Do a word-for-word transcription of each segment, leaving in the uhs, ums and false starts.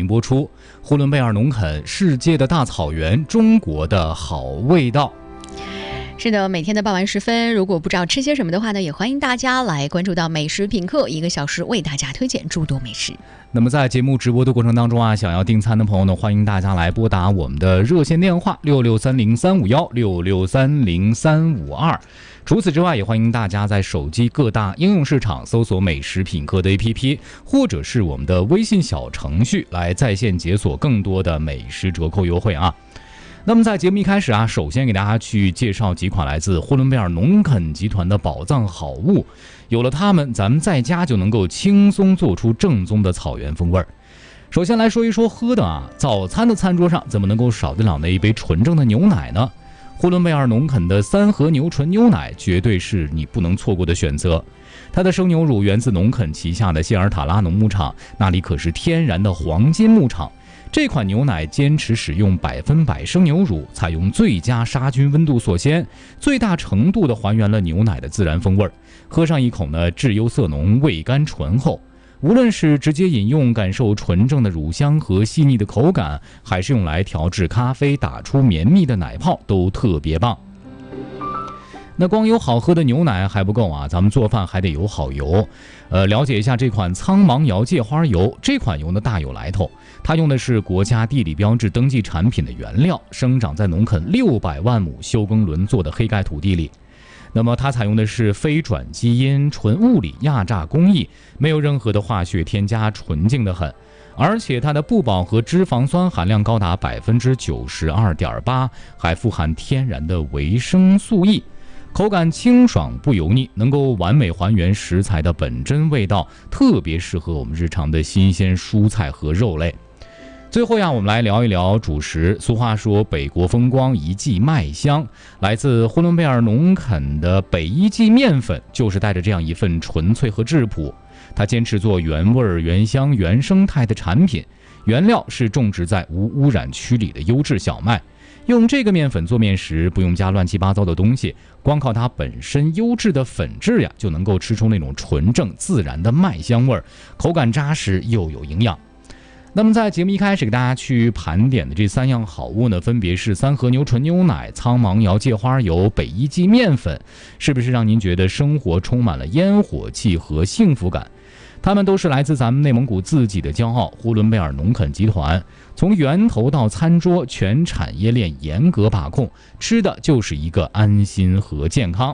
播出。呼伦贝尔农垦，世界的大草原，中国的好味道。 是的，每天的傍晚时分，如果不知道吃些什么的话呢，也欢迎大家来关注到美食品客，一个小时为大家推荐诸多美食。 那么在节目直播的过程当中啊，想要订餐的朋友呢，欢迎大家来拨打我们的热线电话六六三零三五幺六六三零三五二。除此之外，也欢迎大家在手机各大应用市场搜索美食品客的 A P P， 或者是我们的微信小程序来在线解锁更多的美食折扣优惠啊。那么在节目一开始啊，首先给大家去介绍几款来自呼伦贝尔农垦集团的宝藏好物，有了它们，咱们在家就能够轻松做出正宗的草原风味儿。首先来说一说喝的啊，早餐的餐桌上怎么能够少得了那一杯纯正的牛奶呢？呼伦贝尔农垦的三和牛纯牛奶绝对是你不能错过的选择。它的生牛乳源自农垦旗下的谢尔塔拉农牧场，那里可是天然的黄金牧场。这款牛奶坚持使用百分百生牛乳，采用最佳杀菌温度锁鲜，最大程度地还原了牛奶的自然风味。喝上一口呢，质优色浓，味甘醇厚。无论是直接饮用感受纯正的乳香和细腻的口感，还是用来调制咖啡打出绵密的奶泡，都特别棒。那光有好喝的牛奶还不够啊，咱们做饭还得有好油。呃，了解一下这款苍芒瑶芥花油，这款油呢大有来头，它用的是国家地理标志登记产品的原料，生长在农垦六百万亩休耕轮作的黑盖土地里。那么它采用的是非转基因、纯物理压榨工艺，没有任何的化学添加，纯净的很。而且它的不饱和脂肪酸含量高达百分之九十二点八，还富含天然的维生素 E。口感清爽不油腻，能够完美还原食材的本真味道，特别适合我们日常的新鲜蔬菜和肉类。最后呀，我们来聊一聊主食。俗话说北国风光，一季麦香。来自呼伦贝尔农垦的北一季面粉，就是带着这样一份纯粹和质朴。它坚持做原味、原香、原生态的产品，原料是种植在无污染区里的优质小麦。用这个面粉做面时，不用加乱七八糟的东西，光靠它本身优质的粉质呀，就能够吃出那种纯正自然的麦香味儿，口感扎实又有营养。那么在节目一开始给大家去盘点的这三样好物呢，分别是三和牛纯牛奶、苍芒瑶芥花油、北一季面粉，是不是让您觉得生活充满了烟火气和幸福感？他们都是来自咱们内蒙古自己的骄傲呼伦贝尔农垦集团，从源头到餐桌，全产业链严格把控，吃的就是一个安心和健康。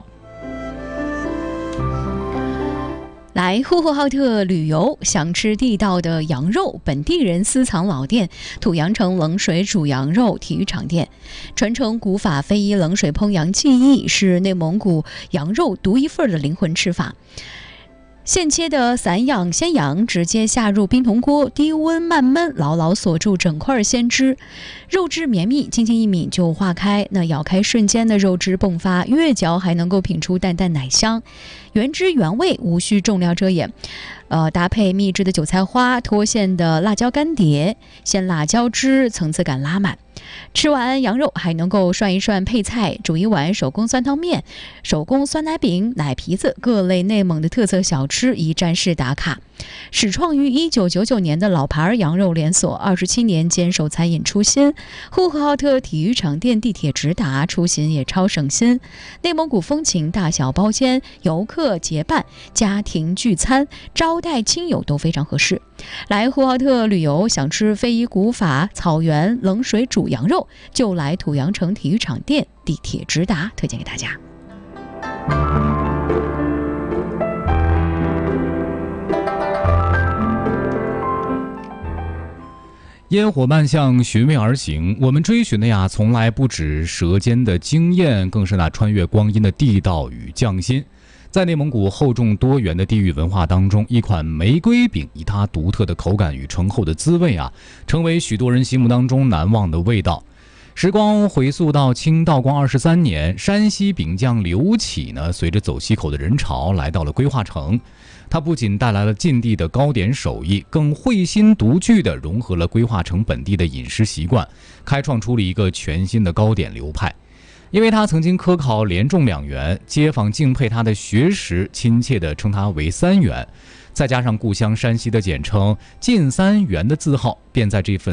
来呼和浩特旅游，想吃地道的羊肉，本地人私藏老店土阳城冷水煮羊肉体育场店，传承古法非遗冷水烹羊技艺，是内蒙古羊肉独一份的灵魂吃法。现切的散养鲜羊直接下入冰铜锅，低温慢焖，牢牢锁住整块鲜汁，肉质绵密，轻轻一抿就化开。那咬开瞬间的肉汁迸发，越嚼还能够品出淡淡奶香，原汁原味，无需重料遮掩。呃，搭配秘制的韭菜花、脱馅的辣椒干碟，鲜辣椒汁层次感拉满。吃完羊肉还能够涮一涮配菜，煮一碗手工酸汤面、手工酸奶饼、奶皮子，各类内蒙的特色小吃一站式打卡。始创于一九九九年的老牌羊肉连锁，二十七年坚守餐饮初心。呼和浩特体育场店地铁直达，出行也超省心。内蒙古风情，大小包间，游客结伴、家庭聚餐、招待亲友都非常合适。来呼和浩特旅游，想吃非遗古法草原冷水煮羊肉，就来土阳城体育场店，地铁直达，推荐给大家。 烟火漫向，寻味而行，我们追寻的呀，从来不止舌尖的惊艳，更是那穿越光阴的地道与匠心。在内蒙古厚重多元的地域文化当中，一款玫瑰饼以它独特的口感与醇厚的滋味啊，成为许多人心目当中难忘的味道。时光回溯到清道光二十三年，山西饼匠刘启呢，随着走西口的人潮来到了归化城。它不仅带来了晋地的糕点手艺，更绘心独具地融合了归化城本地的饮食习惯，开创出了一个全新的糕点流派。因为他曾经科考连中两元，街坊敬佩他的学识，亲切地称他为三元。 再加上故乡山西的简称晋三元的字号，便在这份